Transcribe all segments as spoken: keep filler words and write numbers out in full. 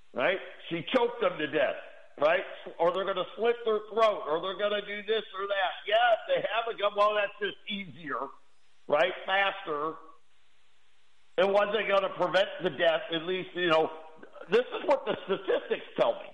right? She choked them to death, right? Or they're going to slit their throat, or they're going to do this or that. Yeah, if they have a gun, well, that's just easier, right? Faster. And wasn't going to prevent the death, at least, you know, this is what the statistics tell me.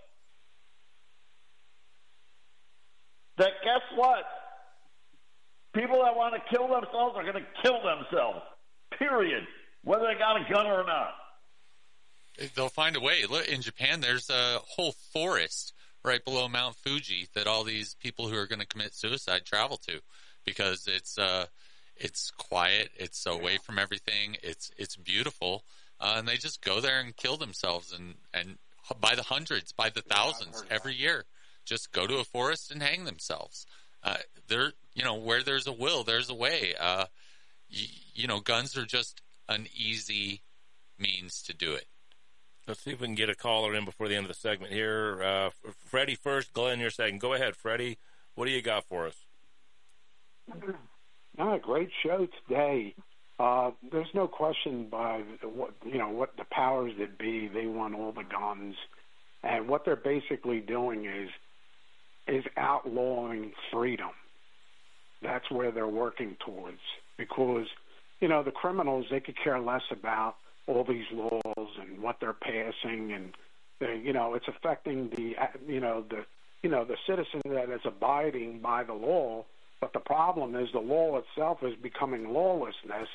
That guess what? People that want to kill themselves are going to kill themselves, period, whether they got a gun or not. They'll find a way. Look, in Japan, there's a whole forest right below Mount Fuji that all these people who are going to commit suicide travel to, because it's uh, it's quiet, it's away from everything, it's it's beautiful, uh, and they just go there and kill themselves, and, and by the hundreds, by the thousands every year, just go to a forest and hang themselves. Uh, there, you know, where there's a will, there's a way. Uh, you, you know, guns are just an easy means to do it. Let's see if we can get a caller in before the end of the segment here. Uh, Freddie first, Glenn, you're second. Go ahead, Freddie. What do you got for us? No, great show today. Uh, there's no question by what you know what the powers that be, they want all the guns, and what they're basically doing is is outlawing freedom. That's where they're working towards, because you know the criminals, they could care less about all these laws and what they're passing, and they, you know it's affecting the you know the you know the citizen that is abiding by the law. But the problem is the law itself is becoming lawlessness,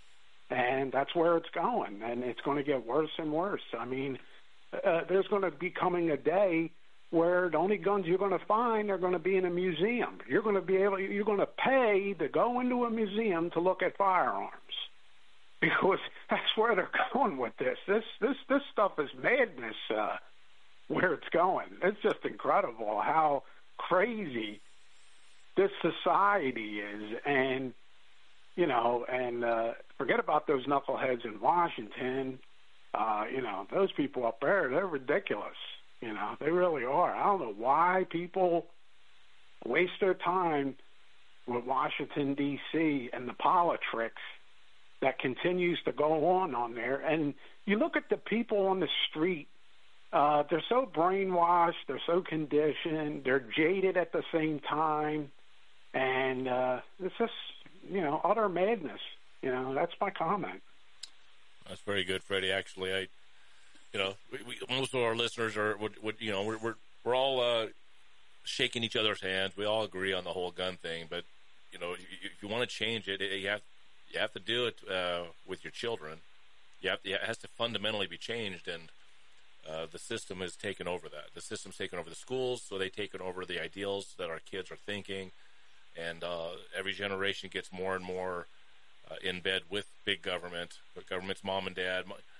and that's where it's going, and it's going to get worse and worse. I mean, uh, there's going to be coming a day where the only guns you're going to find are going to be in a museum. You're going to be able, you're going to pay to go into a museum to look at firearms, because that's where they're going with this. This this this stuff is madness. Uh, where it's going, it's just incredible how crazy this society is, and you know, and uh, forget about those knuckleheads in Washington. Uh, you know, those people up there, they're ridiculous. You know, they really are. I don't know why people waste their time with Washington, D C and the politics that continues to go on on there. And you look at the people on the street, uh, they're so brainwashed, they're so conditioned, they're jaded at the same time. And uh, it's just, you know, utter madness. You know, that's my comment. That's very good, Freddie. Actually, I, you know, we, we, most of our listeners are, would, would you know, we're we're we're all uh, shaking each other's hands. We all agree on the whole gun thing, but you know, if you, if you want to change it, you have you have to do it uh, with your children. You have to, it has to fundamentally be changed, and uh, the system has taken over that. The system's taken over the schools, so they've taken over the ideals that our kids are thinking. And uh, every generation gets more and more uh, in bed with big government, with government's mom and dad,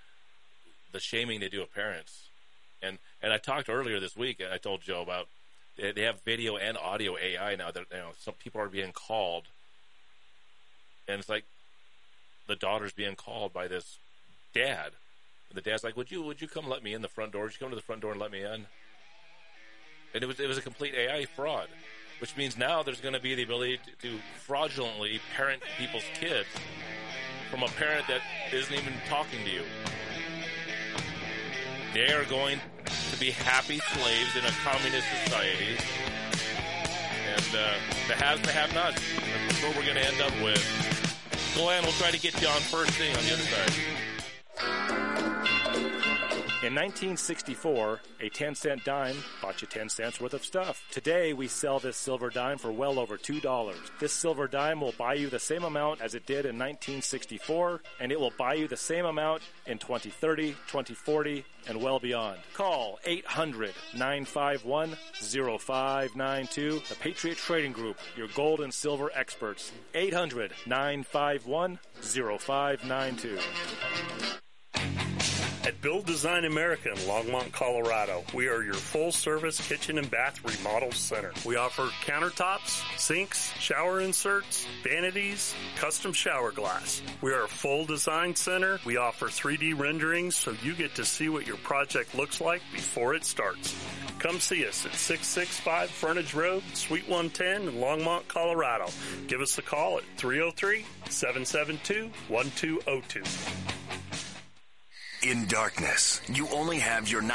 the shaming they do of parents. And and I talked earlier this week, I told Joe about, they, they have video and audio A I now. That you know, some people are being called, and it's like the daughter's being called by this dad. And the dad's like, would you would you come let me in the front door? Would you come to the front door and let me in? And it was it was a complete A I fraud. Which means now there's going to be the ability to, to fraudulently parent people's kids from a parent that isn't even talking to you. They are going to be happy slaves in a communist society. And uh, the haves and the have-nots. That's what we're going to end up with. Glenn, we'll try to get you on first thing on the other side. In nineteen sixty-four, a ten-cent dime bought you ten cents worth of stuff. Today, we sell this silver dime for well over two dollars. This silver dime will buy you the same amount as it did in nineteen sixty-four, and it will buy you the same amount in twenty thirty, twenty forty, and well beyond. Call eight hundred, nine five one, oh five nine two, the Patriot Trading Group, your gold and silver experts. eight hundred, nine five one, oh five nine two. At Build Design America in Longmont, Colorado, we are your full-service kitchen and bath remodel center. We offer countertops, sinks, shower inserts, vanities, custom shower glass. We are a full design center. We offer three D renderings so you get to see what your project looks like before it starts. Come see us at six six five Frontage Road, Suite one ten in Longmont, Colorado. Give us a call at three oh three, seven seven two, one two oh two. In darkness, you only have your